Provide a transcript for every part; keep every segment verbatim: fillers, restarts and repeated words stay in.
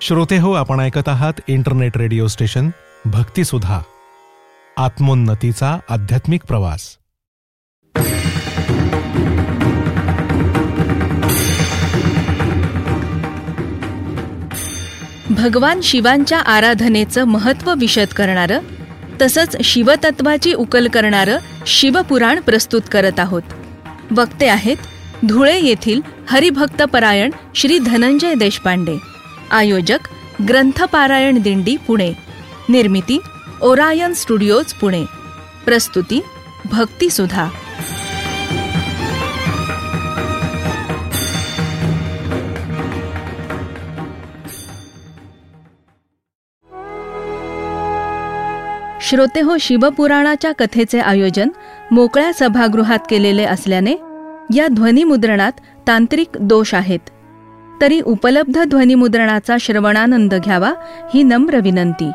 श्रोते हो, आपण ऐकत आहात इंटरनेट रेडिओ स्टेशन भक्तिसुधा, आत्मोन्नतीचा आध्यात्मिक प्रवास. भगवान शिवांच्या आराधनेचं महत्त्व विशद करणारं तसंच शिवतत्वाची उकल करणारं शिवपुराण प्रस्तुत करत आहोत. वक्ते आहेत धुळे येथील हरिभक्तपरायण श्री धनंजय देशपांडे. आयोजक ग्रंथपारायण दिंडी पुणे. निर्मिती ओरायन स्टुडिओज पुणे. प्रस्तुती भक्तिसुधा. श्रोते हो, शिवपुराणाच्या कथेचे आयोजन मोकळ्या सभागृहात केलेले असल्याने या ध्वनिमुद्रणात तांत्रिक दोष आहेत. तरी उपलब्ध ध्वनिमुद्रणाचा श्रवणानंद घ्यावा ही नम्र विनंती.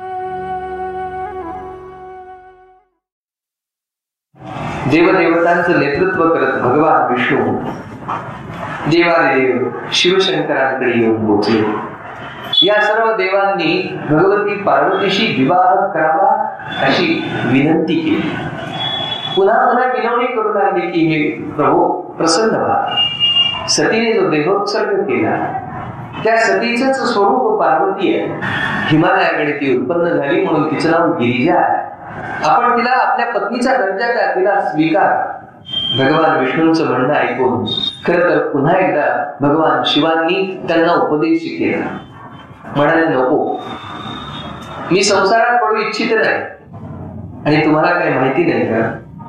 देवदेवतांचं नेतृत्व करत भगवान विष्णू देवादिदेव शिवशंकरांकडे येऊन पोहोचले. या सर्व देवांनी भगवती पार्वतीशी विवाह करावा अशी विनंती केली. पुन्हा पुन्हा विनवणी करू लागली की हे प्रभू प्रसन्न व्हा. सतीने जो देहोत्सर्ग केला त्या सतीचंच स्वरूप पार्वती आहे. हिमालयाकडे ती उत्पन्न झाली म्हणून तिचं नाव गिरिजा आहे. आपण तिला आपल्या पत्नीचा दर्जा द्या, तिला स्वीकार. भगवान विष्णूंचं म्हणणं ऐकून खरं तर पुन्हा एकदा भगवान शिवांनी त्यांना उपदेश केला. म्हणाले, नको, मी संसारात पडू इच्छित नाही. आणि तुम्हाला काही माहिती नाही का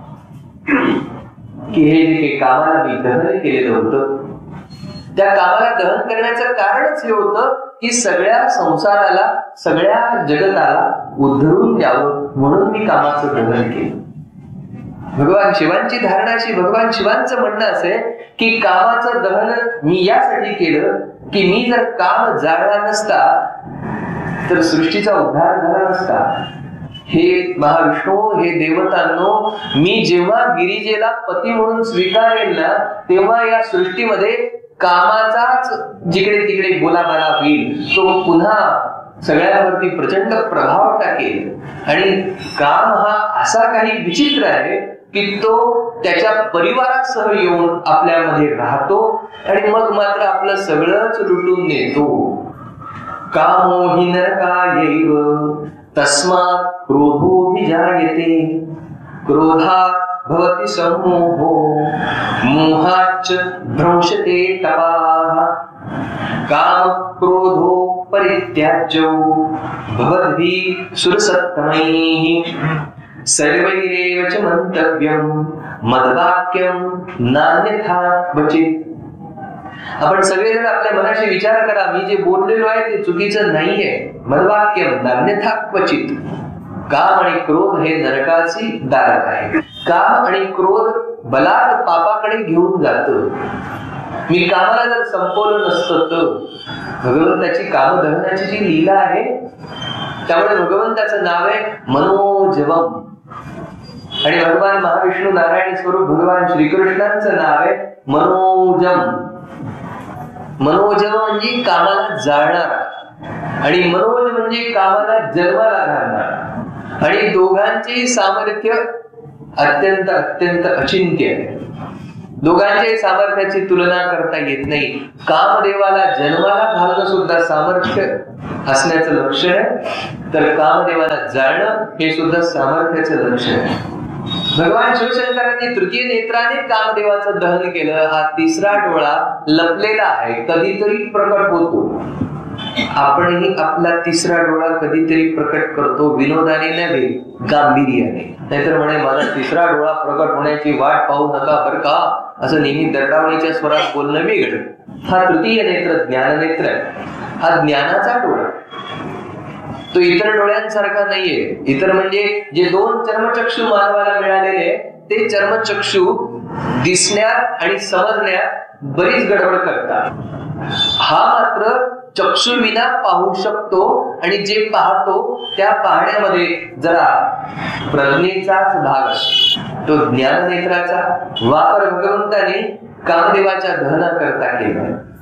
की हे जे काही कामाला मी दहन केलेलं होतं त्या कामाला दहन करण्याचं कारणच हे होतं की सगळ्या संसाराला, सगळ्या जगताला उद्धरून द्यावं म्हणून मी कामाचं दहन केलं. भगवान शिवांची धारणाशी भगवान शिवांचं म्हणणं असे की कामाचं दहन मी यासाठी केलं की मी जर काम जाळला नसता तर सृष्टीचा उद्धार झाला नसता. हे महाविष्णू, हे देवतांनो, मी जेव्हा गिरिजेला पती म्हणून स्वीकारेल ना तेव्हा या सृष्टीमध्ये कामाचाच जिकडे तिकडे बोलाबाला होईल. तो पुन्हा सगळ्यांवरती प्रचंड प्रभाव टाकेल. आणि काम हा असा काही विचित्र आहे की तो त्याच्या परिवारासह येऊन आपल्यामध्ये राहतो आणि मग मात्र आपलं सगळंच लुटून नेतो. कामो हि नरकायैव तस्मात् क्रोधो विजायते क्रोधात् भवति सम्मोहो मोहाच्च भ्रंशते तपाः काम क्रोधो परित्याज्यो भवद्भिः सुरसत्तमैः सर्वैरेव च मंतव्यं मद्वाक्यं नान्यथा क्वचित्. आपण सगळेजण आपल्या मनाशी विचार करा, मी जे बोललेलो आहे ते चुकीचं नाहीये. मद्वाक्यं नान्यथा क्वचित्. काम आणि क्रोध हे नरकाची दारक आहे. काम आणि क्रोध बलात् पापाकडे घेऊन जातं. मी कामाला जर संपवलं नसतं तर भगवंताची कामदहनाची जी लीला आहे त्यामुळे भगवंताचं नाव आहे मनोजवम. आणि भगवान महाविष्णू नारायण स्वरूप भगवान श्रीकृष्णांचं नाव आहे मनोजम. मनोजम म्हणजे कामाला जाळणारा आणि मनोज म्हणजे कामाला जन्माला घालणारा. आणि दोघांचे सामर्थ्य अत्यंत अत्यंत अचिंत्य आहे. दोघांच्या सामर्थ्याची तुलना करता येत नाही. कामदेवाला जन्माला घालणं सुद्धा सामर्थ्य असण्याचं लक्षण आहे, तर कामदेवाला जाळणं हे सुद्धा सामर्थ्याचं लक्षण आहे. भगवान शिवशंकरांनी तृतीय नेत्राने कामदेवाचं दहन केलं. हा तिसरा डोळा लपलेला आहे, कधीतरी प्रकट होतो. आपणही आपला तिसरा डोळा कधीतरी प्रकट करतो, विनोदाने नव्हे, गांभीर्याने. नाहीतर म्हणे माझा तिसरा डोळा प्रकट होण्याची वाट पाहू नका बर का, असं नेहमी दरडावणीच्या स्वरात बोलणं वेगळं. हा तृतीय नेत्र ज्ञाननेत्र आहे. हा ज्ञानाचा डोळा, तो इतर डोळ्यांसारखा नाहीये. इतर म्हणजे जे दोन चर्मचक्षु मानवाला मिळालेले ते चर्मचक्षु दिसण्यात आणि समजण्यात बरीच गडबड करतात. हा मात्र चक्षुविना पाहू शकतो आणि जे पाहतो त्या पाहण्यामध्ये जरा प्रज्ञेचाच भाग असतो. तो ज्ञाननेत्राचा वापर भगवंताने कामदेवाच्या दहनाकरता केला.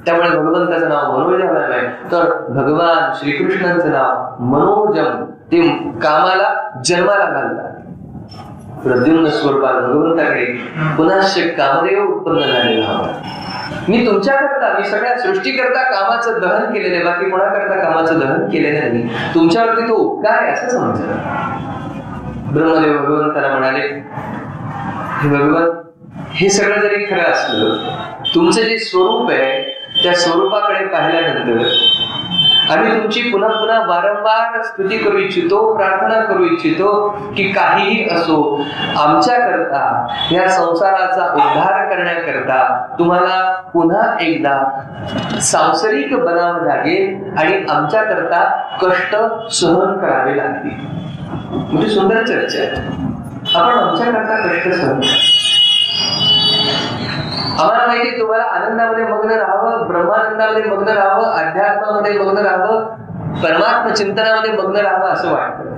त्यामुळे भगवंताचं नाव मनोजम आहे. तर भगवान श्रीकृष्णांचं नाव मनोजम, ते कामाला जन्माला घालतात. प्रद्युम्न स्वरूपात भगवंताकडे पुन्हा कामदेव उत्पन्न झालेला हवा. मी तुमच्याकरता, मी सगळ्या सृष्टीकरता कामाचं दहन केलेलं आहे, बाकी कोणाकरता कामाचं दहन केलेलं नाही. तुमच्यावरती तो उपकार आहे असं समजलं. ब्रह्मदेव भगवंताला म्हणाले, हे भगवान, हे सगळं जरी खरं असलं, तुमचं जे स्वरूप आहे त्या स्वरूपाकडे पाहिल्यानंतर आम्ही तुमची पुन्हा पुन्हा वारंवार स्तुती करू इच्छितो, प्रार्थना करू इच्छितो की काहीही असो, आमच्या करता, या संसाराचा उद्धार करण्याकरता तुम्हाला पुन्हा एकदा सांसारिक बनावं लागेल आणि आमच्या करता कष्ट सहन करावे लागतील. म्हणजे सुंदर चर्चा आहे. आपण आमच्या करता कष्ट सहन करा. आम्हाला माहिती तुम्हाला आनंदामध्ये मग्न राहावं, ब्रह्मानंदामध्ये मग्न राहावं, अध्यात्मामध्ये मग्न राहावं, परमात्म चिंतनामध्ये मग्न राहावं असं वाटतं.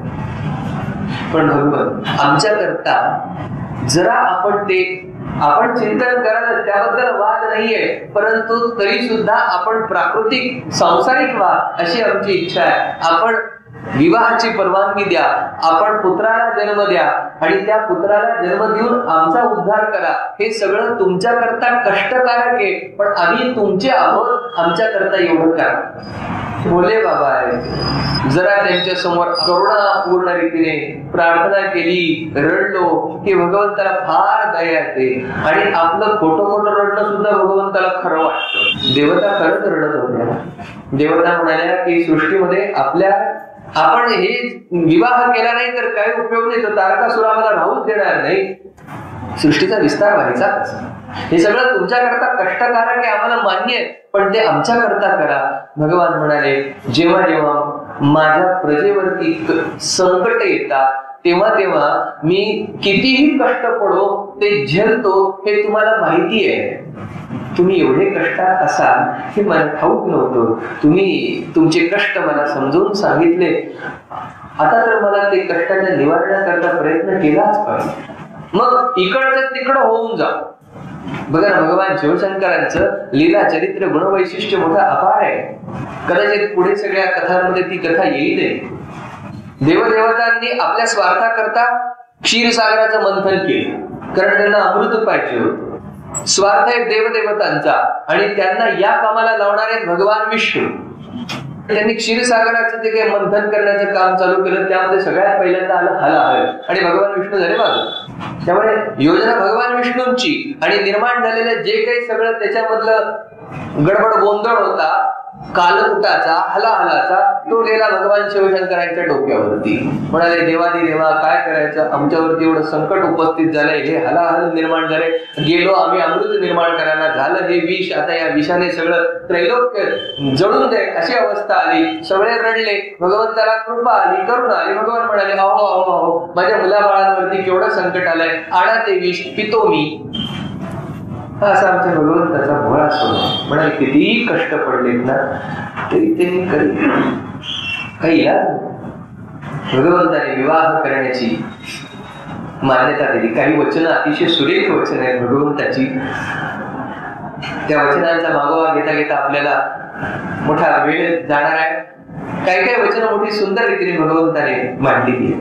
पण भगवान आमच्या करता जरा आपण ते आपण चिंतन करायला, त्याबद्दल वाद नाहीये, परंतु तरी सुद्धा आपण प्राकृतिक सांसारिक व्हा अशी आमची इच्छा आहे. आपण विवाहाची परवानगी द्या, आपण पुत्राला जन्म द्या आणि त्या पुत्राला जन्म देऊन आमचा उद्धार करा. हे सगळं तुमच्या करता कष्टकारक आहे, पण आम्ही तुमचे आहोत, आमच्या करता एवढं करा. बोले बाबा आहे. जरा त्यांच्या समोर करुणापूर्ण रीतीने प्रार्थना केली, रडलो की भगवंताला फार दया येते आणि आपलं खोटं मोठं रडणं सुद्धा भगवंताला खरं वाटतं. देवता खरंच रडत होत्या. देवता म्हणाल्या की सृष्टीमध्ये आपल्या आपण हे विवाह केला नाही तर काही उपयोग नाही, तर तारकासुर आम्हाला राहूच देणार नाही. सृष्टीचा विस्तार व्हायचा. हे सगळं तुमच्याकरता कष्टकारक आहे, आम्हाला मान्य आहे, पण ते आमच्या करता करा. भगवान म्हणाले, जेव्हा जेव्हा माझ्या प्रजेवरती संकट येतात तेव्हा तेव्हा मी कितीही कष्ट पडो ते झेलतो, हे तुम्हाला माहिती आहे. तुम्ही एवढे कष्टात असाल हे मला ठाऊक नव्हतं. तुम्ही तुमचे कष्ट मला समजून सांगितले. आता तर मला ते कष्टाच्या निवारणाकरता प्रयत्न केलाच पाहिजे. मग इकडचं तिकडं होऊन जा. बघा ना, भगवान शिवशंकरांचं लीला चरित्र गुणवैशिष्ट्य मोठा अपार आहे. कदाचित पुढे सगळ्या कथांमध्ये ती कथा येईल. देवदेवतांनी आपल्या स्वार्थाकरता क्षीरसागराचं मंथन केलं, कारण त्यांना अमृत पाहिजे होतं. स्वार्थ आहे देवदेवतांचा आणि त्यांना या कामाला लावणारे भगवान विष्णू. त्यांनी क्षीरसागराचं ते काही मंथन करण्याचं काम चालू केलं. त्यामध्ये सगळ्यात पहिल्यांदा आलं हलाहल आणि भगवान विष्णू झाले बाजू. त्यामुळे योजना भगवान विष्णूंची आणि निर्माण झालेलं जे काही सगळं त्याच्यामधलं गडबड गोंधळ होता, कालकुटाचा, हलाहलाचा, तो गेला भगवान शिवशंकरांच्या डोक्यावरती. म्हणाले, देवादी देवा काय करायचं, आमच्यावरती एवढं संकट उपस्थित झालंय, हे हलाहल निर्माण झाले, गेलो आम्ही अमृत निर्माण करायला, झालं हे विष, आता या विषाने सगळं त्रैलोक्य जळून दे अशी अवस्था आली. सगळे रडले, भगवंताला कृपा आली, करुणा आली. भगवान म्हणाले, अहो अहो अहो माझ्या मुलाबाळांवरती केवढं संकट आलंय, आणा ते विष, पितो मी. असा आमच्या भगवंताचा भोळा स्वभाव. म्हणाले, कितीही कष्ट पडलेत ना तरी त्यांनी कधी काही इलाज नाही. भगवंताने विवाह करण्याची मान्यता दिली. काही वचनं अतिशय सुरेख वचन आहेत भगवंताची. त्या वचनांचा मागोवा घेता घेता आपल्याला मोठा वेळ जाणार आहे. काही काही वचनं मोठी सुंदर रीतीने भगवंताने मांडली.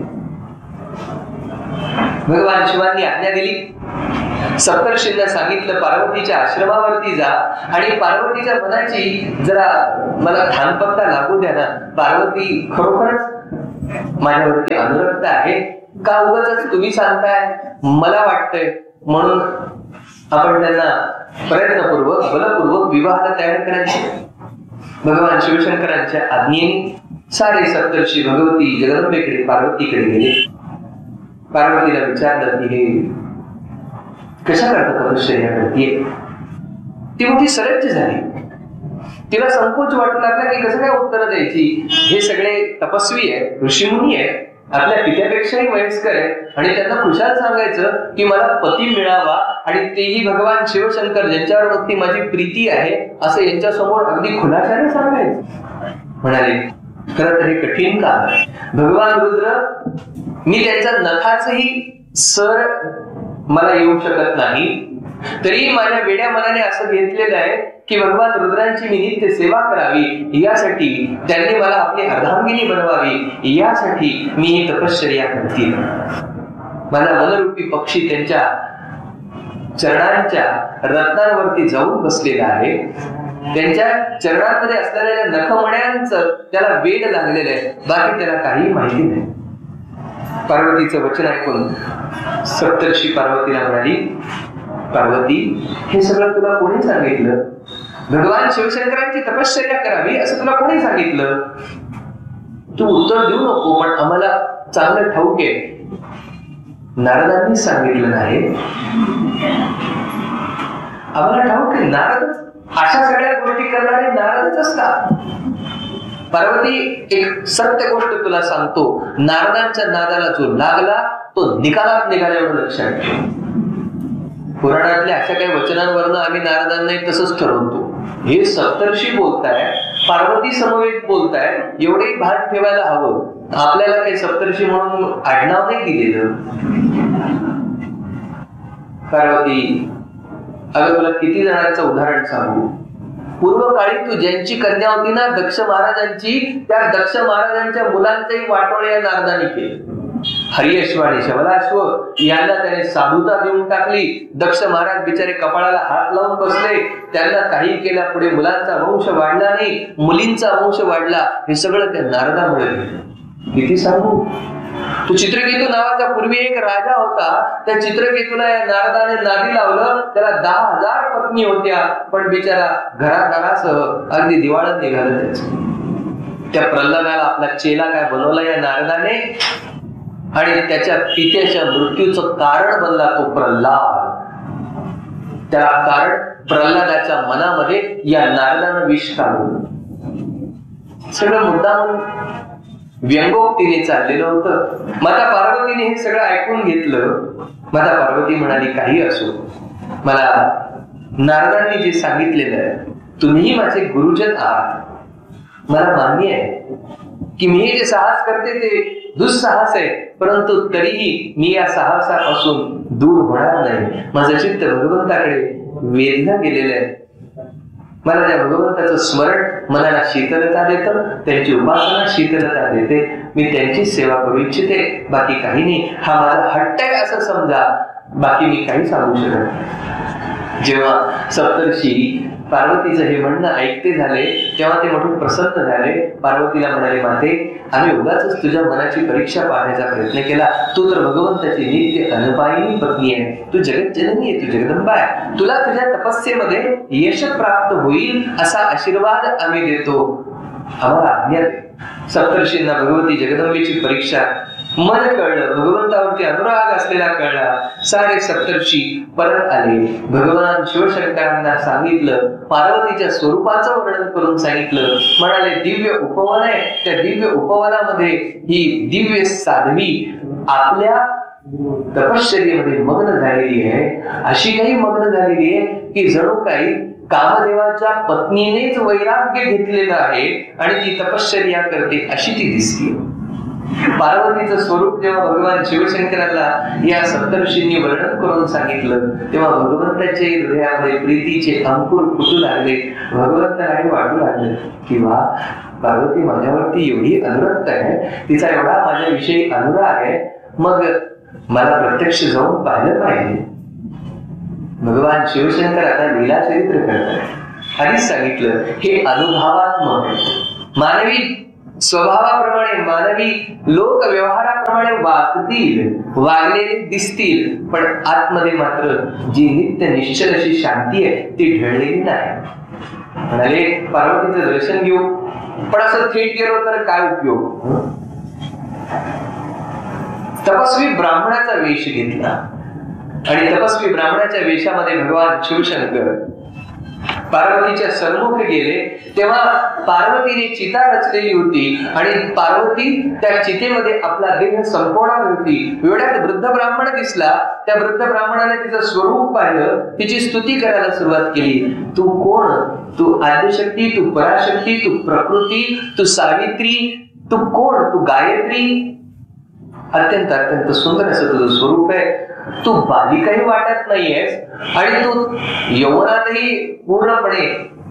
भगवान शिवांनी आज्ञा दिली, सप्तर्षींना सांगितलं, पार्वतीच्या आश्रमावरती जा आणि पार्वतीच्या मनाची जरा मला ठाणपत्ता लागू द्या ना. पार्वती खरोखरच माझ्यावरती अनुरक्त आहे का उगाच तुम्ही सांगताय, मला वाटतंय, म्हणून आपण त्यांना प्रयत्नपूर्वक बलपूर्वक विवाहाला तयार करायचे. भगवान शिवशंकरांच्या आज्ञेने सारे सप्तर्षी भगवती जगदंबेकडे पार्वतीकडे गेले. पार्वतीला विचारलं की हे कशा करता तपश्चर्या करतीये. ती मोठी सरच्च झाली. तिला संकोच वाटू लागला की कसं काय उत्तर द्यायची. हे सगळे तपस्वी आहे, ऋषीमुनी आहे, आपल्या पित्यापेक्षाही वयस्कर आहे आणि त्यांना खुशाल सांगायचं की मला पती मिळावा आणि तेही भगवान शिवशंकर ज्यांच्यावरती माझी प्रीती आहे असं यांच्या समोर अगदी खुलाशाने सांगायचं. म्हणाले, खरं तर हे कठीण काम आहे. भगवान रुद्र, मी त्यांचा नखाचही सर मला येऊ शकत नाही, तरी माझ्या वेड्या मनाने असं घेतलेलं आहे की भगवान रुद्रांची मी नित्य सेवा करावी, यासाठी त्यांनी मला आपली अर्धांगिनी बनवावी, यासाठी मी ही तपश्चर्या करतील. माझा मनरूपी पक्षी त्यांच्या चरणांच्या रत्नांवरती जाऊन बसलेला आहे. त्यांच्या चरणांमध्ये असलेल्या नखमण्यांचं त्याला वेड लागलेलं आहे, बाकी त्याला काही माहिती नाही. पार्वतीचं वचन ऐकून सप्तर्षी पार्वतीला म्हणाली, पार्वती, हे सगळं तुला कोणी सांगितलं? भगवान शिवशंकरांची तपश्चर्या करावी असं तुला कोणी सांगितलं? तू उत्तर देऊ नको, पण आम्हाला चांगलं ठाऊक आहे, नारदांनी सांगितलं नाही. आम्हाला ठाऊक आहे, नारदच अशा सगळ्या गोष्टी करणारे नारदच असतात. पार्वती, एक सत्य गोष्ट तुला सांगतो, नारदांच्या नादाला जो लागला तो निकालात निघाला, एवढं लक्षात ठेव. पुराणातल्या अशा काही वचनांवरनं आम्ही नारदांना तसंच ठरवतो. हे सप्तर्षी बोलताय, पार्वती समवेत बोलताय, एवढे भान ठेवायला हवं. आपल्याला काही सप्तर्षी म्हणून आडनाव नाही दिलेलं. पार्वती, अगं तुला किती जणांचं उदाहरण सांगू. पूर्व काळी तू ज्यांची कन्या होती ना दक्ष महाराजांची, त्या दक्ष महाराजांच्या मुलांचंही वाटोळ या नारदांनी केलं. हरिअश्व आणि शबलाश्व यांना त्याने साधुता देऊन टाकली. दक्ष महाराज बिचारे कपाळाला हात लावून बसले. त्यांना काही केल्या पुढे मुलांचा वंश वाढला नाही, मुलींचा वंश वाढला. हे सगळं त्या नारदामुळे झालं. किती सांगू. तो चित्रकेतू नावाचा पूर्वी एक राजा होता. त्या चित्रकेतूला या नारदाने नादी लावलं. त्याला दहा हजार पत्नी होत्या, पण बिचारा घराघरासह अगदी दिवाळत निघालं त्याच. त्या प्रल्हादाला आपला चेला काय बनवला या नारदाने, आणि त्याच्या पित्याच्या मृत्यूचं कारण बनला तो प्रल्हाद. त्या कारण प्रल्हादाच्या मनामध्ये या नारदानं विष काढलं. सगळं मुद्दाम व्यंगोक्तीने चाललेलं होतं. माता पार्वतीने हे सगळं ऐकून घेतलं. माता पार्वती म्हणाली, काही असो, मला नारदांनी जे सांगितलेलं आहे, तुम्ही माझे गुरुजन आहात, मला मान्य आहे की मी जे साहस करते ते दुस्साहस आहे, परंतु तरीही मी या साहसापासून दूर होणार नाही. माझं चित्त भगवंताकडे वेधलं गेलेलं आहे. मला त्या भगवंताचं स्मरण मनाला शीतलता देतं, त्यांची उपासना शीतलता देते. मी त्यांची सेवा करू इच्छिते, बाकी काही नाही. हा माझा हट्ट आहे असं समजा, बाकी मी काही सांगू शकत नाही. जेव्हा सप्तर्षी पार्वतीचं हे म्हणणं ऐकते झाले, तेव्हा ते मोठे प्रसन्न झाले. पार्वतीला म्हणाले, माते, आम्ही उगाच तुझ्या मनाची परीक्षा पाहण्याचा प्रयत्न केला. तू तर भगवंताची नित्य अनपायी पत्नी आहे, तू जगत जननी आहे, तू जगदंबा आहे. तुला तुझ्या तपस्येमध्ये यश प्राप्त होईल असा आशीर्वाद आम्ही देतो, आम्हाला आज्ञा दे. सप्तर्षींना भगवती जगदंबेची परीक्षा मन कळलं, भगवंतावरती अनुराग असलेला कळला. सारे सप्तर्षी परत आले. भगवान शिवशंकरांना सांगितलं, पार्वतीच्या स्वरूपाचं वर्णन करून सांगितलं. म्हणाले, दिव्य उपवन आहे, त्या दिव्य उपवनामध्ये ही दिव्य साध्वी आपल्या तपश्चर्येमध्ये मग्न झालेली आहे. अशी काही मग्न झालेली आहे की जणू काही कामदेवाच्या पत्नीनेच वैराग्य घेतलेलं आहे आणि ती तपश्चर्या करते अशी ती दिसते. पार्वतीचं स्वरूप जेव्हा भगवान शिवशंकराला या सप्तर्षींनी वर्णन करून सांगितलं, तेव्हा भगवंताच्या हृदयामध्ये प्रीतीचे अंकुर फुटू लागले. भगवंतालाही वाटू लागले की वा, पार्वती माझ्यावरती एवढी अनुरक्त आहे, तिचा एवढा माझ्याविषयी अनुराग आहे, मग मला प्रत्यक्ष जाऊन पाहिलं पाहिजे. भगवान शिवशंकर आता लीला चरित्र करतात. आधीच सांगितलं, हे अनुभवात्मक आहे. मानवी स्वभावाप्रमाणे, मानवी लोक व्यवहाराप्रमाणे वागतील, वागलेले दिसतील, पण आतमध्ये मात्र जी नित्य निश्चल अशी शांती आहे ती ढळलेली नाही. म्हणाले, पार्वतीचं दर्शन घेऊ, पण असं थेट गेलो तर काय उपयोग. तपस्वी ब्राह्मणाचा वेश घेतला आणि तपस्वी ब्राह्मणाच्या वेशामध्ये भगवान शिवशंकर पार्वतीच्या सन्मुख गेले. तेव्हा पार्वतीने चिता रचलेली होती आणि पार्वती त्या चितेमध्ये आपला देह संपवणार होती. एवढ्यात वृद्ध ब्राह्मण दिसला. त्या वृद्ध ब्राह्मणाने तिचं स्वरूप पाहिलं, तिची स्तुती करायला सुरुवात केली. तू कोण? तू आद्यशक्ती, तू पराशक्ती, तू प्रकृती, तू सावित्री, तू कोण? तू गायत्री. अत्यंत अत्यंत सुंदर असं तुझं स्वरूप आहे. तू बालिकाही वाटत नाहीयेस आणि तू यौवनातही पूर्णपणे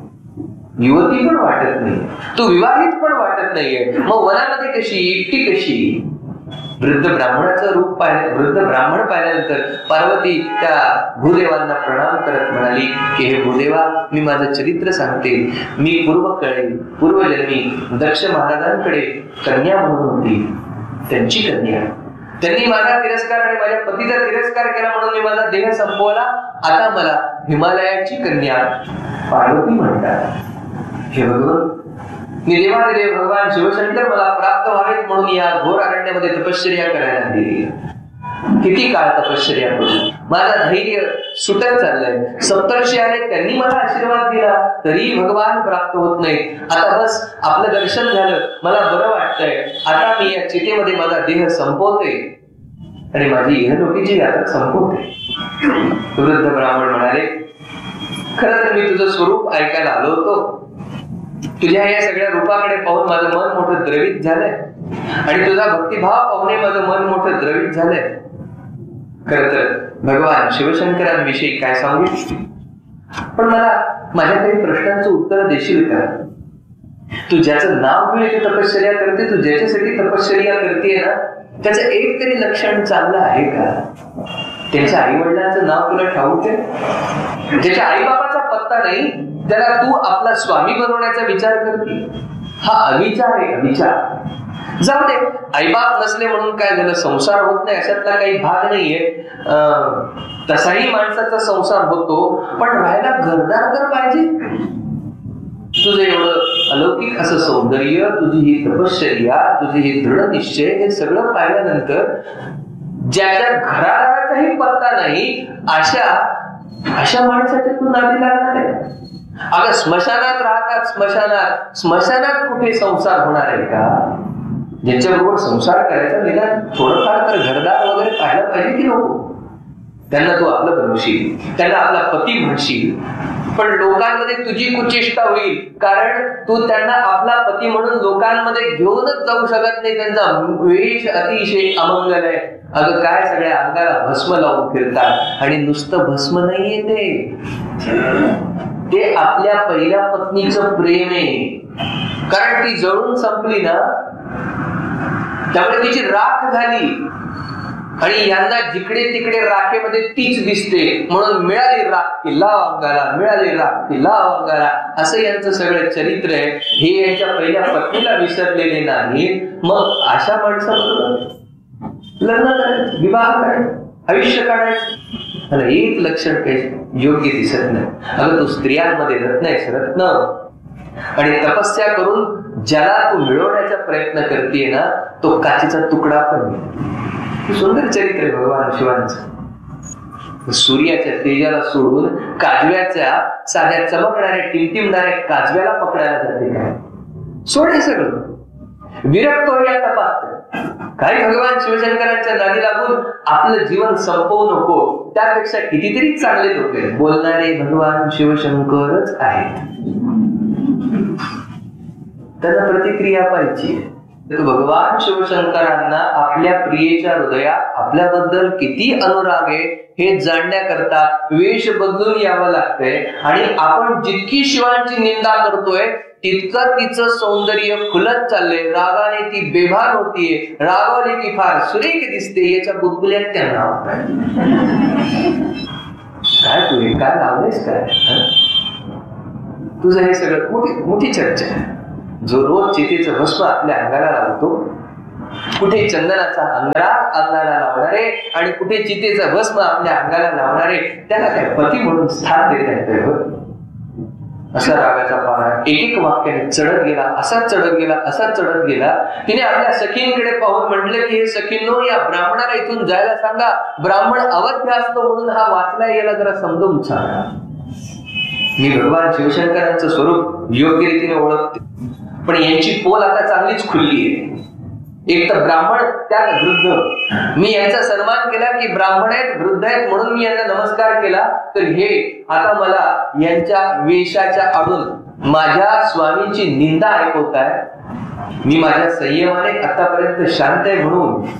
युवती पण वाटत नाही, तू विवाहित पण वाटत नाहीये, मग वनामध्ये कशी, एकटी कशी? वृद्ध ब्राह्मणाचं रूप पाहिलं, वृद्ध ब्राह्मण पाहिल्यानंतर पार्वती त्या भूदेवांना प्रणाम करत म्हणाली की हे भूदेवा, मी माझं चरित्र सांगते. मी पूर्वकाळी पूर्वजन्मी दक्ष महाराजांकडे कन्या म्हणून होती, त्यांची कन्या. त्यांनी माझा तिरस्कार आणि माझ्या पतीचा तिरस्कार केला म्हणून मी माझा देह संपवला. आता मला हिमालयाची कन्या पार्वती म्हणतात. हे भगवान, मी देवादेव भगवान शिवशंकर मला प्राप्त व्हावेत म्हणून या घोर अरण्यामध्ये तपश्चर्या करायला दिली. किती काळ तपश्चर्या करून माझा धैर्य सुटत चाललंय. सप्तर्षी आले, त्यांनी मला आशीर्वाद दिला, तरी भगवान प्राप्त होत नाही. आता बस आपलं दर्शन झालं, मला बरं वाटतंय. आता मी या चितेमध्ये माझा देह संपवते आणि माझी इहलोकीची यात्रा संपवते. वृद्ध ब्राह्मण म्हणाले, खरं तर मी तुझं स्वरूप ऐकायला आलो होतो. तुझ्या या सगळ्या रूपाकडे पाहून माझं मन मोठं द्रवित झालंय आणि तुझा भक्तिभाव पाहून माझं मन मोठं द्रवित झालंय. खर तर भगवान शिवशंकरांविषयी काय सांगू, पण मला माझ्या काही प्रश्नांचं उत्तर देशील का? तू ज्याचं नाव घेऊन इथे तपश्चर्या करते, तू ज्याच्यासाठी तपश्चर्या करतेय ना, त्याचं एक तरी लक्षण चांगलं आहे का? त्यांच्या आई वडिलांचं नाव तुला ठाऊक आहे? ज्याच्या आई बाबाचा पत्ता नाही त्याला तू आपला स्वामी बनवण्याचा विचार करते, हा अविचार आहे, अविचार. जाऊ दे, आईबाप नसले म्हणून काय झालं, संसार होत नाही अशातला काही भाग नाहीये. तसाही माणसाचा संसार होतो, पण राहायला घरदार तर पाहिजे. तुझं एवढं अलौकिक असं सौंदर्य, तुझी ही तपश्चर्या, तुझी ही दृढ निश्चय, हे सगळं पाहिल्यानंतर ज्याच्या घरादाराचाही पत्ता नाही अशा अशा माणसाच्या तू नादी लागणार आहे. अगं स्मशानात राहतात, स्मशानात स्मशानात कुठे संसार होणार आहे का? ज्यांच्याबरोबर संसार करायचा निदान थोडंफार तर घरदार वगैरे पाहायला पाहिजे की नको? त्यांना तू आपलं बनवशील, त्यांना आपला पती म्हणशील, पण लोकांमध्ये तुझी कुचेष्टा होईल, कारण तू त्यांना आपला पती म्हणून लोकांमध्ये घेऊनच जाऊ शकत नाही. त्यांचा वेश अतिशय अमंगल आहे. अगं काय सगळ्या अंगाला भस्म लावून फिरतात, आणि नुसतं भस्म नाहीये ते ते आपल्या पहिल्या पत्नीचं प्रेम आहे. कारण ती जळून संपली ना, त्यामुळे तिची राख झाली आणि यांना जिकडे तिकडे राखेमध्ये तीच दिसते, म्हणून मिळाली राख की लाव अंगाला, मिळाली राख की लाव अंगाला, असं यांचं सगळं चरित्र आहे. हे यांच्या पहिल्या पत्नीला विसरलेले नाही. मग अशा माणसाबरोबर लग्न करायचं, विवाह करायचं, आयुष्य काढायचं. मला एक लक्षण काही योग्य दिसत नाही. अगं तू स्त्रियांमध्ये रत्न आहेस, रत्न, आणि तपस्या करून ज्याला तू मिळवण्याचा प्रयत्न करतेय ना, तो काचेचा तुकडा पण नाही. सुंदर चरित्र आहे भगवान शिवांचं. सूर्याच्या तेजाला सोडून काजव्याच्या साध्या चमकणाऱ्या टिमटिमणाऱ्या काजव्याला पकडायला जाते काय? सोडे सगळं, विरक्त हो या तपास. काही भगवान शिवशंकरांच्या नादी लागून आपलं जीवन संपवू नको. त्यापेक्षा कितीतरी चांगले लोक आहेत, बोलणारे भगवान शिवशंकरच आहेत. त्यांना प्रतिक्रिया पाहिजे. भगवान शिवशंकरांना आपल्या प्रियेच्या हृदयात आपल्याबद्दल किती अनुराग आहे हे जाणण्याकरता वेश बदलून यावं लागतंय. आणि आपण जितकी शिवांची निंदा करतोय तितकं तिचं सौंदर्य खुलत चाललंय. रागाने ती बेभान होतीये, रागावली की फार सुरेख दिसते, याच्या बुलबुल्यात त्यांना काय तू हे काय लावलेस काय? तुझं हे सगळं मोठी मोठी चर्चा आहे. जो रोज चितेचं भस्म आपल्या अंगाला लावतो, कुठे चंदनाचा अंगारा अंगाला लावणारे आणि कुठे चितेचं भस्म आपल्या अंगाला लावणारे, त्याला काय पती म्हणून स्थान देता येतंय? असा रागाचा पारा एक एक वाक्याने चढत गेला, असाच चढत गेला, असाच चढत गेला. तिने आपल्या सखींकडे पाहून म्हटलं की हे सखींनो, या ब्राह्मणाला इथून जायला सांगा. ब्राह्मण अवध्य असतो म्हणून हा वाचला, याला जरा समजून सांगा. मी भगवान शिवशंकरांचं स्वरूप योग्य रीतीने ओळखते, पण यांची पोल आता चांगलीच खुलली आहे. एक तर ब्राह्मण, त्यात वृद्ध. मी यांचा सन्मान केला की ब्राह्मण आहेत, वृद्ध आहेत म्हणून मी यांना नमस्कार केला, तर हे आता मला यांच्या वेशाच्या आडून माझ्या स्वामीची निंदा ऐकवताय. मी माझ्या संयमाने आतापर्यंत शांत आहे म्हणून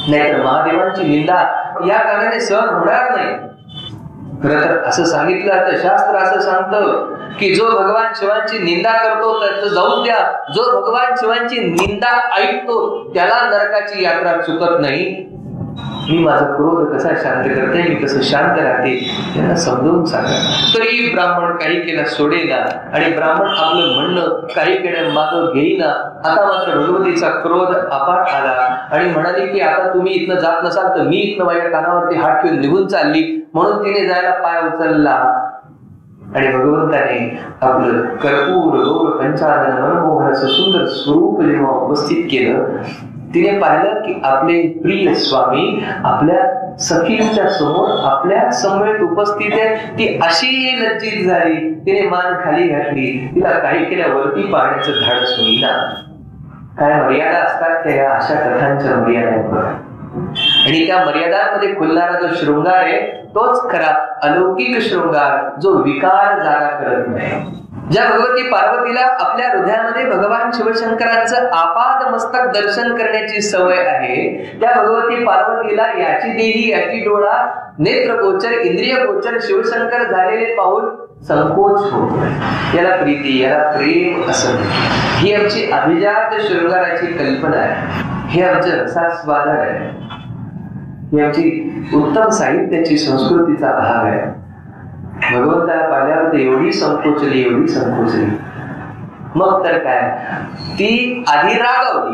नाहीतर महादेवांची निंदा या कारणाने सहन होणार नाही. खरं तर असं सांगितलं तर शास्त्र असं सांगतं की जो भगवान शिवांची निंदा करतो त्याचं जाऊन द्या, जो भगवान शिवांची निंदा ऐकतो त्याला नरकाची यात्रा चुकत नाही. मी माझा क्रोध कसा शांत करते, मी कसं शांत राहते त्यांना समजावून सांगा. तरी ब्राह्मण काही केला सोडेना आणि ब्राह्मण आपलं म्हणणं काही केलं मागं घेईना. आता मात्र भगवतीचा क्रोध अपार आला आणि म्हणाली की आता तुम्ही इथनं जात नसाल तर मी इथनं माझ्या कानावरती हात ठेवून निघून चालली. म्हणून तिने जायला पाय उचलला आणि भगवंताने आपलं कर्पूर गौर पंचानन मनमोहन असं सुंदर स्वरूप जेव्हा उपस्थित केलं, तिने पाहिलं की आपले प्रिय स्वामी आपल्या सखींच्या समोर आपल्या समवेत उपस्थित आहे. ती अशी लज्जित झाली, तिने मान खाली घातली. तिला काही केल्या वरती पाहण्याचं धाडस होईना. काय मर्यादा असतात त्या अशा कथांच्या मर्यादा आणि त्या मर्यादांमध्ये खुलणारा जो शृंगार आहे तोच खरा अलौकिक शृंगार, जो विकार जागा करत नाही. ज्या भगवती पार्वतीला आपल्या हृदयामध्ये भगवान शिवशंकरांचं आपाद मस्तक दर्शन करण्याची सवय आहे, त्या भगवती पार्वतीला याची देही याची डोळा नेत्र गोचर इंद्रिय गोचर शिवशंकर झालेले पाहून संकोच होतो. याला प्रीती याला प्रेम असं नाही. ही आमची अभिजात शृंगाराची कल्पना आहे, हे आमचं रसास्वादन आहे, ही आमची उत्तम साहित्याची संस्कृतीचा भाग आहे. भगवंताला पाहिल्यावर एवढी संकोचली एवढी संकोचली मग तर काय, ती आधी रागावली,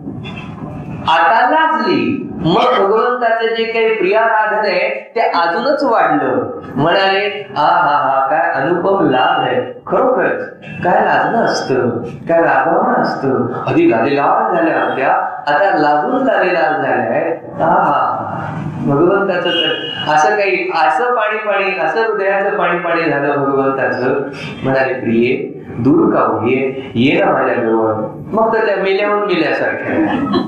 आता लाजली. मग भगवंताचं जे काही प्रियाराधन आहे ते अजूनच वाढलं. म्हणाले हा हा हा काय अनुपम लाभ आहे. खरोखरच काय लाजणं असतं, काय रागावणं असतं. आधी लालेलाल झाल्या होत्या, आता लाजून लालेलाल झाल्याय. हा हा भगवंताचं तर असं काही असं पाणी पाणी असं हृदयाचं पाणी पाणी झालं भगवंताचं. म्हणाले प्रिये दूर का हो ये ये ना माझ्या जवळ. मग तर त्या मेल्याहून मेल्यासारख्या.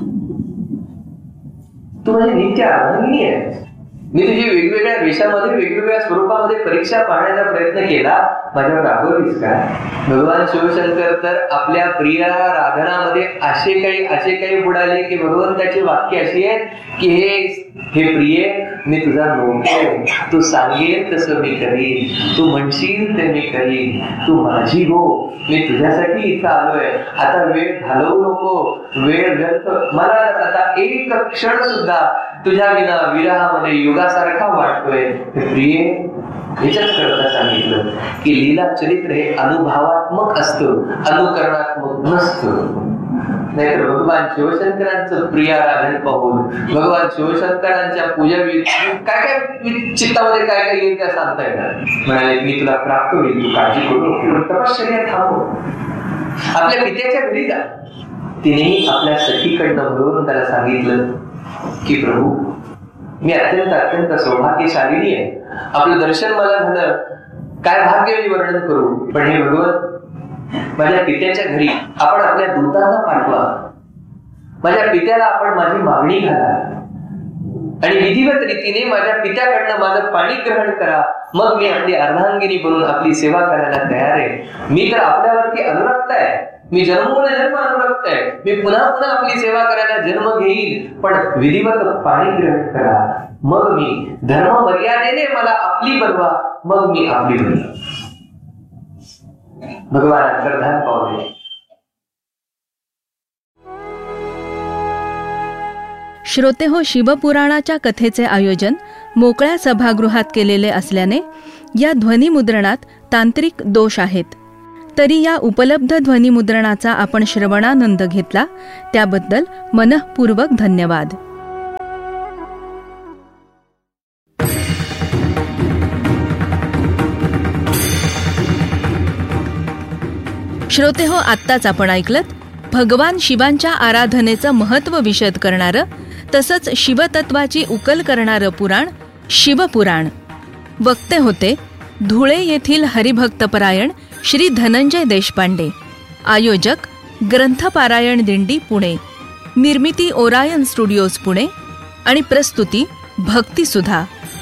तू माझी नित्य अर्धांगिनी आहे. मी तुझी वेगवेगळ्या वेशामध्ये वेगवेगळ्या स्वरूपामध्ये परीक्षा पाहण्याचा प्रयत्न केला, माझ्यावर रागवलीस का? भगवान शिवशंकर तर आपल्या प्रिय राधनामध्ये असे काही असे काही बुडाले की भगवंताची वाक्य अशी आहेत की हे हे प्रिये मी तुझा नोकर, तू सांगेल तसं मी करीन, तू म्हणशील ते मी करीन, तू माझी हो, मी तुझ्यासाठी इथं आलोय. आता वेळ घालवू नको, वेळ व्यर्थ. मला आता एक क्षण सुद्धा तुझ्या विना विरहामध्ये युगासारखा वाटतोय. प्रिये याच्याच करता सांगितलं की लीला चरित्र हे अनुभवात्मक असतं, अनुकरणात्मक नसतं. नाहीतर भगवान शिवशंकरांचं प्रियाराधन पाहून भगवान शिवशंकरांच्या पूजा काय काय चित्तामध्ये काय काय येईल त्या सांगता येणार. म्हणाले मी तुला प्राप्त होईल, तू काळजी करू, तपश्चर्या थांबव. आपल्या पित्याच्या घरी जा. तिनेही आपल्या सखीकडनं भगवंताला सांगितलं की प्रभू मी अत्यंत अत्यंत सौभाग्यशालिनी आहे, आपलं दर्शन मला झालं, काय भाग्य मी वर्णन करू. पण हे भगवंत माझ्या पित्याच्या घरी आपण आपल्या दूतांना पाठवा, माझ्या पित्याला आपण माझी मागणी घाला आणि विधिवत रीतीने माझ्या पित्याकडनं माझं पाणी ग्रहण करा. मग मी आपली अर्धांगिनी बनून आपली सेवा करायला तयार आहे. मी तर आपल्यावरती अनुरक्त आहे, मी जन्मोन जन्म अनुरक्त आहे, मी पुन्हा पुन्हा आपली सेवा करायला जन्म घेईल, पण विधिवत पाणी ग्रहण करा. मग मी धर्म मर्यादेने मला आपली बनवा, मग मी आपली बनवा. भगवान अंतर्धान पावले. श्रोते हो, शिवपुराणाच्या कथेचे आयोजन मोकळ्या सभागृहात केलेले असल्याने या ध्वनिमुद्रणात तांत्रिक दोष आहेत. तरी या उपलब्ध ध्वनिमुद्रणाचा आपण श्रवणानंद घेतला त्याबद्दल मनःपूर्वक धन्यवाद. श्रोते हो, आत्ताच आपण ऐकलत भगवान शिवांच्या आराधनेचं महत्त्व विशद करणारं तसंच शिवतत्वाची उकल करणारं पुराण शिवपुराण. वक्ते होते धुळे येथील हरिभक्तपरायण श्री धनंजय देशपांडे. आयोजक ग्रंथपारायण दिंडी पुणे. निर्मिती ओरायन स्टुडिओज पुणे आणि प्रस्तुती भक्तिसुधा.